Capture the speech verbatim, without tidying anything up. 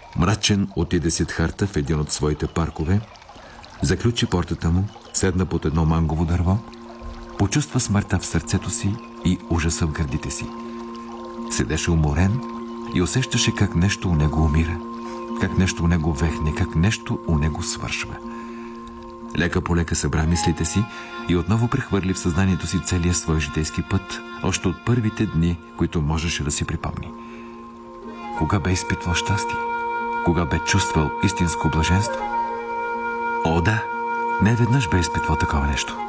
Мрачен отиде Сидхарта в един от своите паркове, заключи портата му, седна под едно мангово дърво, почувства смъртта в сърцето си и ужаса в гърдите си. Седеше уморен и усещаше как нещо у него умира, как нещо у него вехне, как нещо у него свършва. Лека по лека събра мислите си и отново прехвърли в съзнанието си целия свой житейски път, още от първите дни, които можеше да си припомни. Кога бе изпитвал щастие? Кога бе чувствал истинско блаженство? О, да, не веднъж бе изпитвал такова нещо.